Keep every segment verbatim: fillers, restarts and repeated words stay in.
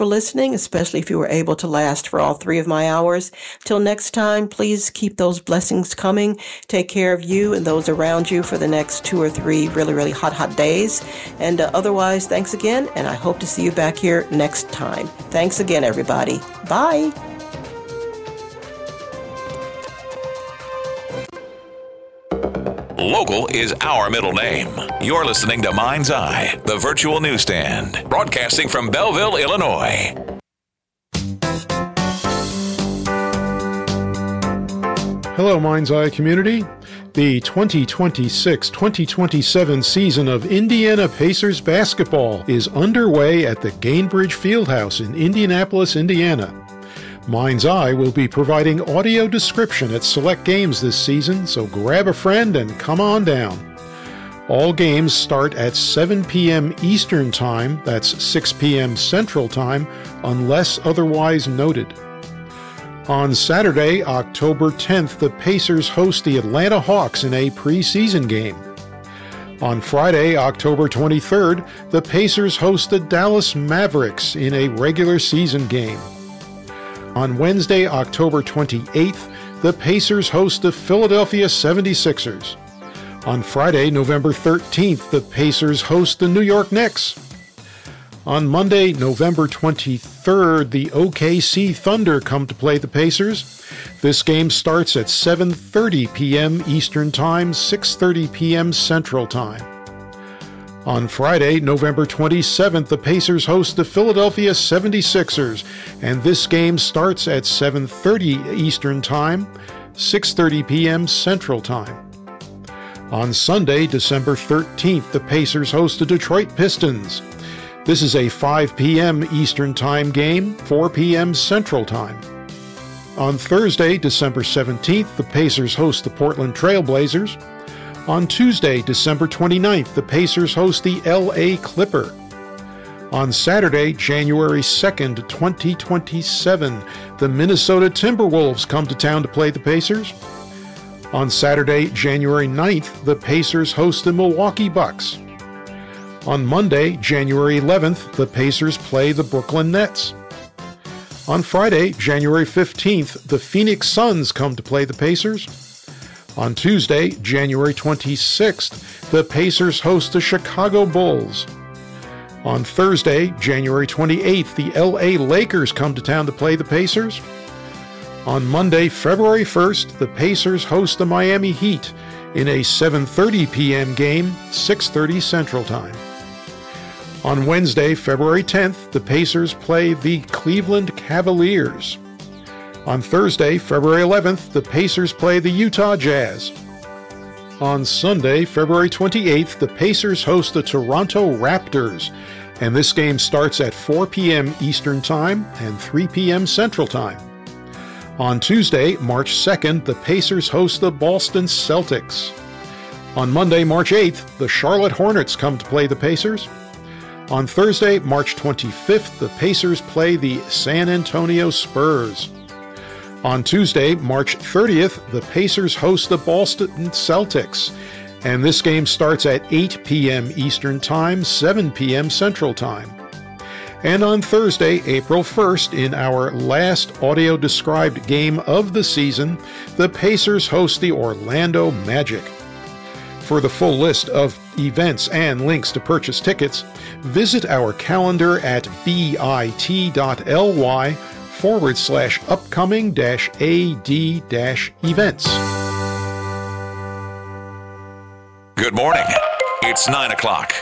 for listening, especially if you were able to last for all three of my hours. Till next time, please keep those blessings coming. Take care of you and those around you for the next two or three really, really hot, hot days. And uh, otherwise, thanks again, and I hope to see you back here next time. Thanks again, everybody. Bye. Local is our middle name. You're listening to Mind's Eye, the virtual newsstand, broadcasting from Belleville, Illinois. Hello, Mind's Eye community. The twenty twenty-six twenty twenty-seven season of Indiana Pacers basketball is underway at the Gainbridge Fieldhouse in Indianapolis, Indiana. Mind's Eye will be providing audio description at select games this season, so grab a friend and come on down. All games start at seven p.m. Eastern Time, that's six p.m. Central Time, unless otherwise noted. On Saturday, October tenth, the Pacers host the Atlanta Hawks in a preseason game. On Friday, October twenty-third, the Pacers host the Dallas Mavericks in a regular season game. On Wednesday, October twenty-eighth, the Pacers host the Philadelphia seventy-sixers. On Friday, November thirteenth, the Pacers host the New York Knicks. On Monday, November twenty-third, the O K C Thunder come to play the Pacers. This game starts at seven thirty p.m. Eastern Time, six thirty p.m. Central Time. On Friday, November twenty-seventh, the Pacers host the Philadelphia seventy-sixers, and this game starts at seven thirty Eastern Time, six thirty p.m. Central Time. On Sunday, December thirteenth, the Pacers host the Detroit Pistons. This is a five p.m. Eastern Time game, four p.m. Central Time. On Thursday, December seventeenth, the Pacers host the Portland Trail Blazers. On Tuesday, December twenty-ninth, the Pacers host the L A Clipper. On Saturday, January second, twenty twenty-seven, the Minnesota Timberwolves come to town to play the Pacers. On Saturday, January ninth, the Pacers host the Milwaukee Bucks. On Monday, January eleventh, the Pacers play the Brooklyn Nets. On Friday, January fifteenth, the Phoenix Suns come to play the Pacers. On Tuesday, January twenty-sixth, the Pacers host the Chicago Bulls. On Thursday, January twenty-eighth, the L A Lakers come to town to play the Pacers. On Monday, February first, the Pacers host the Miami Heat in a seven thirty p.m. game, six thirty Central Time. On Wednesday, February tenth, the Pacers play the Cleveland Cavaliers. On Thursday, February eleventh, the Pacers play the Utah Jazz. On Sunday, February twenty-eighth, the Pacers host the Toronto Raptors, and this game starts at four p.m. Eastern Time and three p.m. Central Time. On Tuesday, March second, the Pacers host the Boston Celtics. On Monday, March eighth, the Charlotte Hornets come to play the Pacers. On Thursday, March twenty-fifth, the Pacers play the San Antonio Spurs. On Tuesday, March thirtieth, the Pacers host the Boston Celtics, and this game starts at eight p.m. Eastern Time, seven p.m. Central Time. And on Thursday, April first, in our last audio-described game of the season, the Pacers host the Orlando Magic. For the full list of events and links to purchase tickets, visit our calendar at bit.ly forward slash upcoming dash AD dash events. Good morning. It's nine o'clock.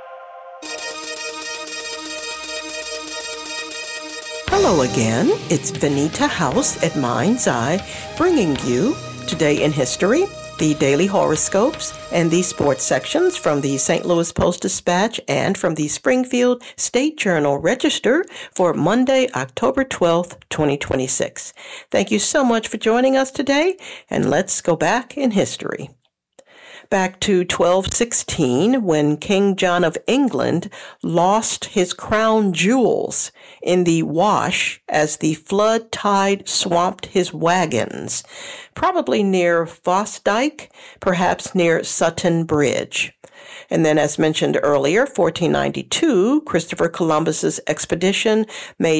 Hello again. It's Vanita House at Mind's Eye, bringing you Today in History, the daily horoscopes, and the sports sections from the Saint Louis Post-Dispatch and from the Springfield State Journal Register for Monday, October twelfth, twenty twenty-six. Thank you so much for joining us today, and let's go back in history. Back to twelve sixteen, when King John of England lost his crown jewels in the Wash as the flood tide swamped his wagons, probably near Fosdyke, perhaps near Sutton Bridge. And then, as mentioned earlier, fourteen ninety-two, Christopher Columbus's expedition made